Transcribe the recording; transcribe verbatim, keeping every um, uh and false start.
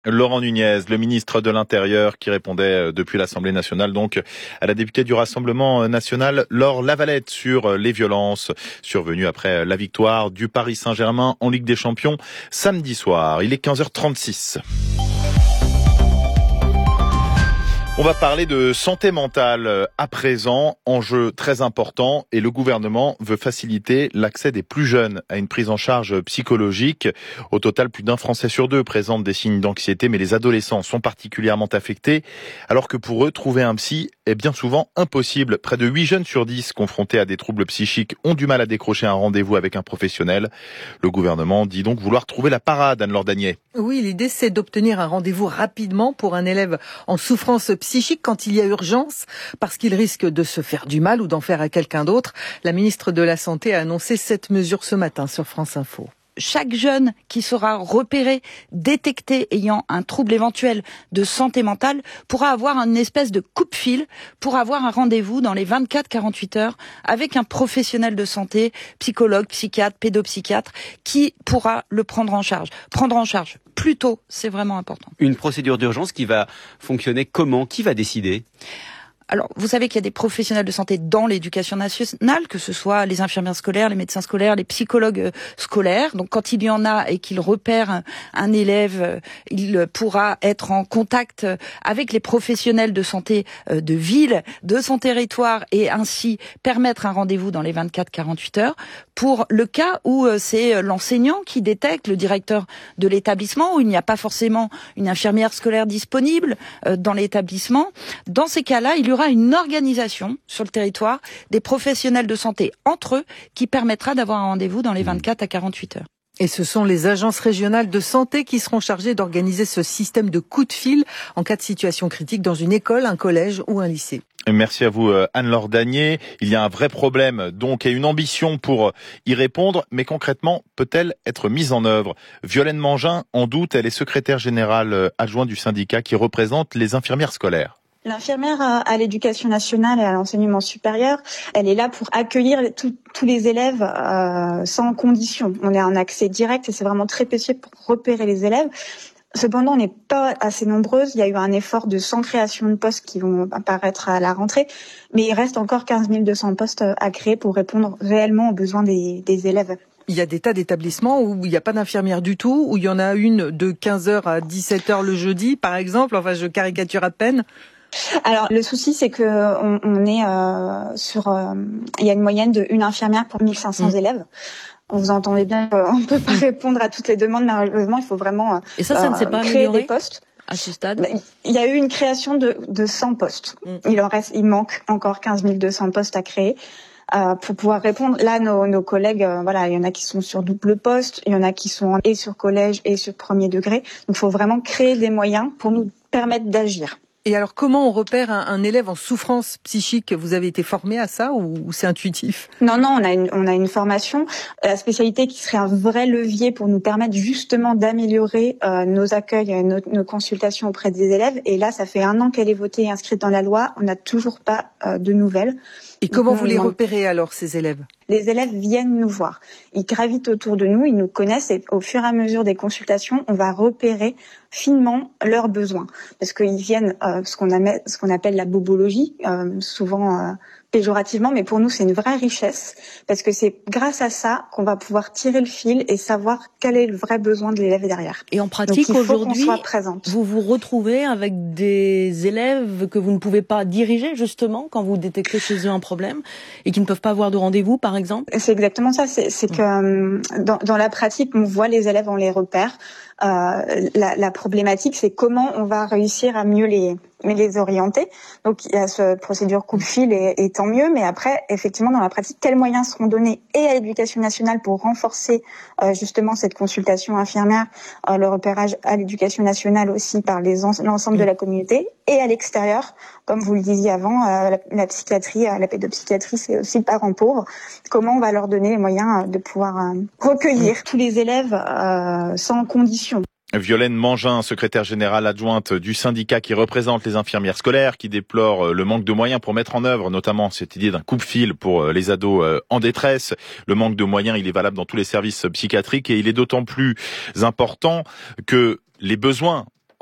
Laurent Nunez, le ministre de l'Intérieur, qui répondait depuis l'Assemblée nationale donc à la députée du Rassemblement national, Laure Lavalette, sur les violences survenues après la victoire du Paris Saint-Germain en Ligue des Champions samedi soir. Il est quinze heures trente-six. On va parler de santé mentale à présent, enjeu très important, et le gouvernement veut faciliter l'accès des plus jeunes à une prise en charge psychologique. Au total, plus d'un Français sur deux présente des signes d'anxiété, mais les adolescents sont particulièrement affectés, alors que pour eux, trouver un psy est bien souvent impossible. Près de huit jeunes sur dix confrontés à des troubles psychiques ont du mal à décrocher un rendez-vous avec un professionnel. Le gouvernement dit donc vouloir trouver la parade, Anne-Laure Danier. Oui, l'idée c'est d'obtenir un rendez-vous rapidement pour un élève en souffrance psychique quand il y a urgence, parce qu'il risque de se faire du mal ou d'en faire à quelqu'un d'autre. La ministre de la Santé a annoncé cette mesure ce matin sur France Info. Chaque jeune qui sera repéré, détecté ayant un trouble éventuel de santé mentale pourra avoir une espèce de coupe-fil pour avoir un rendez-vous dans les vingt-quatre à quarante-huit heures avec un professionnel de santé, psychologue, psychiatre, pédopsychiatre, qui pourra le prendre en charge. Prendre en charge plus tôt, c'est vraiment important. Une procédure d'urgence qui va fonctionner comment ? Qui va décider ? Alors, vous savez qu'il y a des professionnels de santé dans l'éducation nationale, que ce soit les infirmières scolaires, les médecins scolaires, les psychologues scolaires. Donc, quand il y en a et qu'il repère un élève, il pourra être en contact avec les professionnels de santé de ville, de son territoire, et ainsi permettre un rendez-vous dans les vingt-quatre à quarante-huit heures. Pour le cas où c'est l'enseignant qui détecte, le directeur de l'établissement, où il n'y a pas forcément une infirmière scolaire disponible dans l'établissement, dans ces cas-là, il y aura une organisation sur le territoire des professionnels de santé entre eux qui permettra d'avoir un rendez-vous dans les vingt-quatre à quarante-huit heures. Et ce sont les agences régionales de santé qui seront chargées d'organiser ce système de coup de fil en cas de situation critique dans une école, un collège ou un lycée. Merci à vous, Anne-Laure Danier. Il y a un vrai problème donc et une ambition pour y répondre, mais concrètement, peut-elle être mise en œuvre ? Violaine Mangin en doute, elle est secrétaire générale adjointe du syndicat qui représente les infirmières scolaires. L'infirmière à l'éducation nationale et à l'enseignement supérieur, elle est là pour accueillir tous les élèves euh, sans condition. On a un accès direct et c'est vraiment très précieux pour repérer les élèves. Cependant, on n'est pas assez nombreuses. Il y a eu un effort de cent créations de postes qui vont apparaître à la rentrée, mais il reste encore quinze mille deux cents postes à créer pour répondre réellement aux besoins des, des élèves. Il y a des tas d'établissements où il n'y a pas d'infirmière du tout, où il y en a une de quinze heures à dix-sept heures le jeudi, par exemple. Enfin, je caricature à peine. Alors le souci c'est que on, on est euh, sur euh, il y a une moyenne de une infirmière pour mille cinq cents mmh. élèves. Vous entendez bien qu'on ne peut pas répondre à toutes les demandes, malheureusement il faut vraiment euh, Et ça, ça ne s'est pas créer amélioré des postes. À ce stade, il y a eu une création de, de cent postes. Mmh. Il en reste, il manque encore quinze mille deux cents postes à créer. Euh, pour pouvoir répondre, là, nos, nos collègues, euh, voilà, il y en a qui sont sur double poste, il y en a qui sont et sur collège et sur premier degré. Donc, il faut vraiment créer des moyens pour nous permettre d'agir. Et alors, comment on repère un, un élève en souffrance psychique ? Vous avez été formé à ça ou, ou c'est intuitif ? Non, non, on a une, on a une formation, la spécialité qui serait un vrai levier pour nous permettre justement d'améliorer euh, nos accueils, nos, nos consultations auprès des élèves. Et là, ça fait un an qu'elle est votée et inscrite dans la loi. On n'a toujours pas euh, de nouvelles. Et comment vous les repérez alors, ces élèves ? Les élèves viennent nous voir. Ils gravitent autour de nous, ils nous connaissent et au fur et à mesure des consultations, on va repérer finement leurs besoins. Parce qu'ils viennent, euh, ce qu'on appelle, ce qu'on appelle la bobologie, euh, souvent euh, péjorativement, mais pour nous c'est une vraie richesse parce que c'est grâce à ça qu'on va pouvoir tirer le fil et savoir quel est le vrai besoin de l'élève derrière. Et en pratique, Donc, il faut aujourd'hui, qu'on soit présente. Vous vous retrouvez avec des élèves que vous ne pouvez pas diriger justement quand vous détectez chez eux un problème et qui ne peuvent pas avoir de rendez-vous, par exemple ? C'est exactement ça. C'est, c'est que euh, dans, dans la pratique, on voit les élèves, on les repère. Euh, la, la problématique, c'est comment on va réussir à mieux les mais les orienter. Donc il y a cette procédure coup de fil et, et tant mieux, mais après effectivement dans la pratique, quels moyens seront donnés et à l'éducation nationale pour renforcer euh, justement cette consultation infirmière, euh, le repérage à l'éducation nationale aussi par les en, l'ensemble de la communauté et à l'extérieur, comme vous le disiez avant, euh, la, la psychiatrie, euh, la pédopsychiatrie, c'est aussi le parent pauvre. Comment on va leur donner les moyens euh, de pouvoir euh, recueillir tous les élèves euh, sans condition. Violaine Mangin, secrétaire générale adjointe du syndicat qui représente les infirmières scolaires, qui déplore le manque de moyens pour mettre en œuvre notamment cette idée d'un coupe-fil pour les ados en détresse. Le manque de moyens, il est valable dans tous les services psychiatriques et il est d'autant plus important que les besoins